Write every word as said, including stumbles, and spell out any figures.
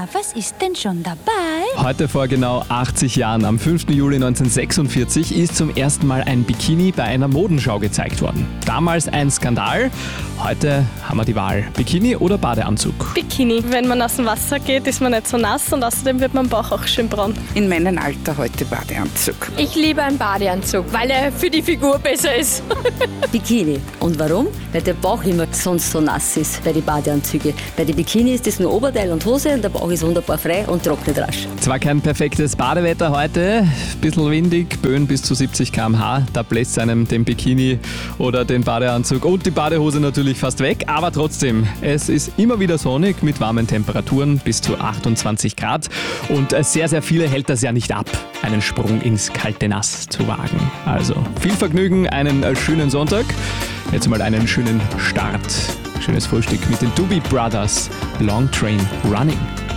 was ist denn schon dabei? Heute vor genau achtzig Jahren, am fünften Juli neunzehnhundertsechsundvierzig, ist zum ersten Mal ein Bikini bei einer Modenschau gezeigt worden. Damals ein Skandal. Heute haben wir die Wahl. Bikini oder Badeanzug? Bikini. Wenn man aus dem Wasser geht, ist man nicht so nass und außerdem wird mein Bauch auch schön braun. In meinem Alter heute Badeanzug. Ich liebe einen Badeanzug, weil er für die Figur besser ist. Bikini. Und warum? Weil der Bauch immer sonst so nass ist bei den Badeanzügen. Bei den Bikini ist das nur Oberteil und Hose und der Bauch ist wunderbar frei und trocknet rasch. Zwar kein perfektes Badewetter heute, bisschen windig, Böen bis zu siebzig Kilometer pro Stunde. Da bläst einem den Bikini oder den Badeanzug und die Badehose natürlich fast weg. Aber trotzdem, es ist immer wieder sonnig mit warmen Temperaturen bis zu achtundzwanzig Grad. Und sehr, sehr viele hält das ja nicht ab, einen Sprung ins kalte Nass zu wagen. Also viel Vergnügen, einen schönen Sonntag. Jetzt mal einen schönen Start. Schönes Frühstück mit den Doobie Brothers. Long Train Running.